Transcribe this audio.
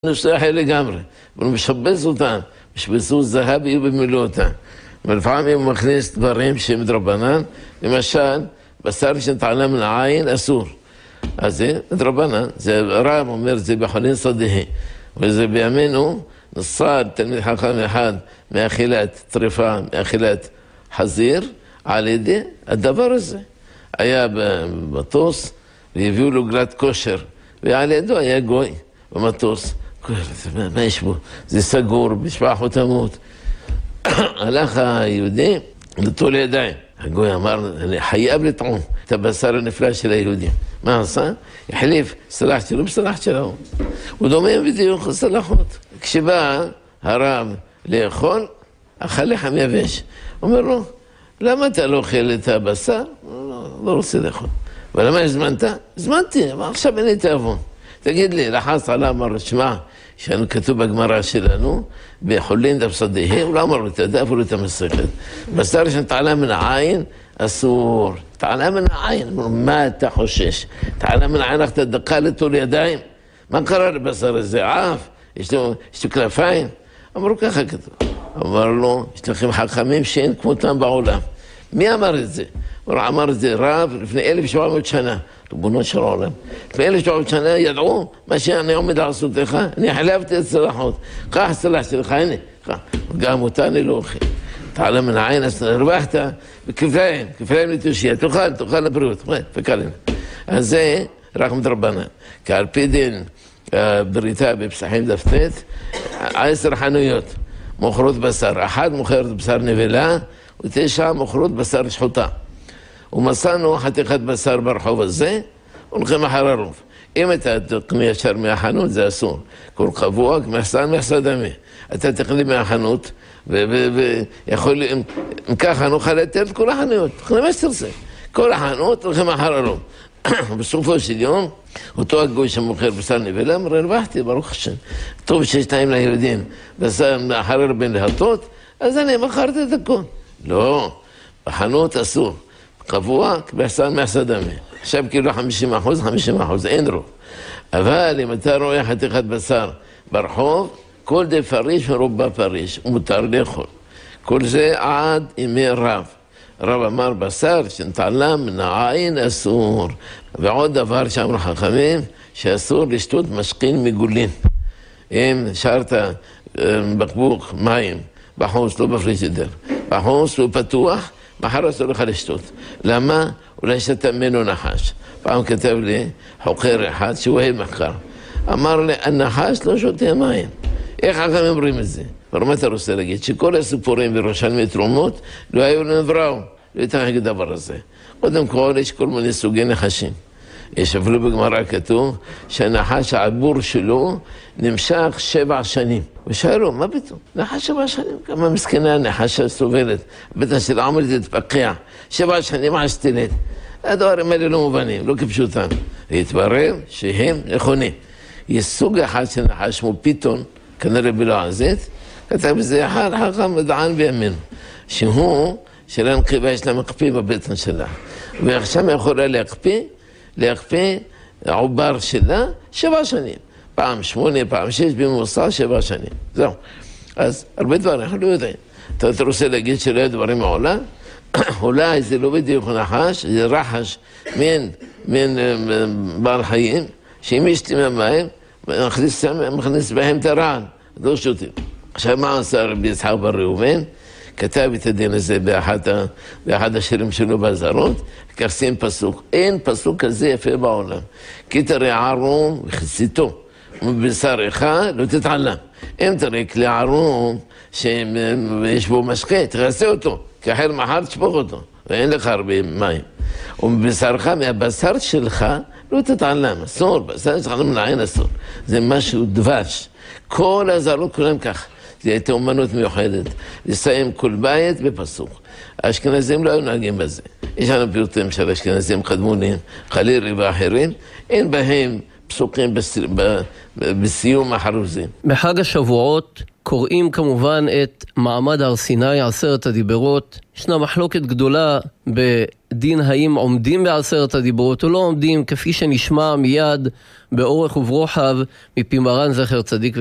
נושא אחר לגמרי, אבל הוא משבץ אותם, משבצות זהב יהיו במילוא אותם. ולפעמים הוא מכניס דברים שהם דרבנן, למשל, בשר שנטענה מן העין אסור. אז זה דרבנן, זה רב אומר, זה בחולין סודיהי. וזה בימינו נוסד תלמיד חכם אחד מאכילת טריפה, מאכילת חזיר, על ידי הדבר הזה. היה במטוס, והביאו לו גלת כושר, ועל ידו היה גוי במטוס. מה יש בו? זה סגור, בשפעה חותמות. הלך היהודי, נטול ידיים. הגוי אמר, אני חייב לטעום את הבשר הנפלא של היהודים. מה עשה? החליף סלחת שלו בסלחת שלו. הוא דומה בדיוק סלחות. כשבא הרב לאכול, אכל לחם יבש. אומר לו, למה אתה לא אוכל את הבשר? לא רוצה לאכול. ולמה הזמנת? הזמנתי, אבל עכשיו אין לי תאבון. תגיד לי, לחץ עליו, אמר, שמע, שאנו כתוב בגמרא שלנו, בחולין דף סודיהי, הוא לא אמר לו, אתה יודע, אפילו את המסכת. בשר שנטענה מן העין, אסור. טענה מן העין, מה אתה חושש? טענה מן העין, אתה דקה לטול ידיים. מה קרה לבשר הזה? עף? יש לו כנפיים? אמרו ככה כתוב. אמר לו, יש לכם חכמים שאין כמותם בעולם. מי אמר את זה? הוא אמר את זה רב לפני 1700 שנה. ריבונו של העולם. לפני 1700 שנה ידעו מה שאני עומד לעשות לך, אני חלבתי את צלחות. קח צלח שלך, הנה. גם אותה אני לא אוכל. תעלה מן העין, אז הרווחת בכפליים, כפליים לתושייה. תאכל לבריאות. פקלן. אז זה רק מדרבנן. כי על פי דין בריתה בפסחים דף ט' 10 חנויות מוכרות בשר. אחת מוכרת בשר נבלה, ו9 מוכרות בשר שחוטה. ומצאנו חתיכת בשר ברחוב הזה, הולכים אחר הרוב. אם אתה תקנה ישר מהחנות, זה אסור. כל קבוע, מחסה דמי. אתה תקנה מהחנות, ויכול, אם ככה נוכל לתת את כל החנויות. תקנה מה שתרצה. כל החנות הולכים אחר הרוב. בסופו של יום, אותו הגוי שמוכר בשר נבלה, אמר, הרווחתי, ברוך השם. טוב שיש טעים ליהודים, בשר אחר הרבים להטות, אז אני מכרתי את הכל. לא, בחנות אסור. קבוע, מחסה דמי. עכשיו כאילו 50%, אין רוב. אבל אם אתה רואה חתיכת בשר ברחוב, כל די פריש מרובה פריש, מותר לאכול. כל זה עד ימי רב. רב אמר בשר שנטענה מן העין אסור. ועוד דבר שאמרו חכמים, שאסור לשתות משקין מגולין. אם שרת בקבוק מים בחוץ, לא בפריג'ידר, בחוץ הוא פתוח, מחר אסור לך לשתות. למה? אולי שתה ממנו נחש. פעם כתב לי חוקר אחד שהוא אוהב מחקר. אמר לי, הנחש לא שותה מים. איך חכמים אומרים את זה? אבל מה אתה רוצה להגיד? שכל הסיפורים וירושלמי תרומות לא היו נבראו. לא יתחק הדבר הזה. קודם כל יש כל מיני סוגי נחשים. יש אפילו בגמרא כתוב שהנחש העבור שלו נמשך 7 שנים. ושאלו, מה פתאום? נחש 7 שנים? כמה מסכנה הנחשה סובלת. בטח של העמל תתפקע. 7 שנים השתלת. הדברים האלה לא מובנים, לא כפשוטם. והתברר שהם נכונים. יש סוג אחד של נחש כמו פיתון, כנראה בלועזית, כתב בזה אחד חכם מדען בימינו, שהוא שלה נקבה יש לה מקפיא בבטן שלה. ועכשיו יכולה להקפיא העובר שלה 7 שנים. פעם 8, פעם 6, בממוצע 7 שנים. זהו. אז הרבה דברים, אנחנו לא יודעים. אתה רוצה להגיד שלא יהיו דברים מעולם? אולי זה לא בדיוק נחש, זה רחש מן בעל חיים, שאם ישתי מהמים, מכניס בהם את הרעל, לא שותים. עכשיו מה עשה רבי יצחק בר ראובן? כתב את הדין הזה באחד השירים שלו באזהרות, כך שים פסוק. אין פסוק כזה יפה בעולם. כי תראה ערום וחציתו, ובשר אחד לא תתעלם. אם תראה כלי ערום שיש בו משקה, תכסה אותו, כי אחר מחר תשפוך אותו, ואין לך הרבה מים. ובשרך, מהבשר שלך, לא תתעלם, אסור, בשר שלך לא מנעין אסור. זה משהו דבש. כל הזהרות כולם כך. זה הייתה אומנות מיוחדת, לסיים כל בית בפסוק. האשכנזים לא היו נהגים בזה. יש לנו פיוטים של אשכנזים קדמונים, חלילי ואחרים, אין בהם פסוקים בסיום החרוזים. בחג השבועות קוראים כמובן את מעמד הר סיני, 10 הדיברות. ישנה מחלוקת גדולה בדין האם עומדים ב10 הדיברות או לא עומדים, כפי שנשמע מיד באורך וברוחב מפי מרן זכר צדיק